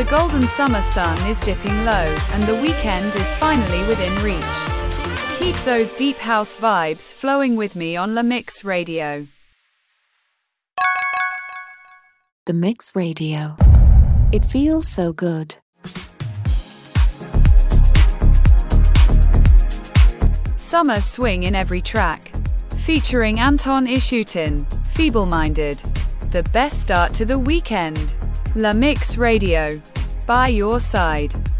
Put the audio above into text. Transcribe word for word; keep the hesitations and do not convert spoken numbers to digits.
The golden summer sun is dipping low, and the weekend is finally within reach. Keep those deep house vibes flowing with me on La Mix Radio. The Mix Radio. It feels so good. Summer swing in every track. Featuring Anton Ishutin, Feeble Minded. The best start to the weekend. La Mix Radio. By your side.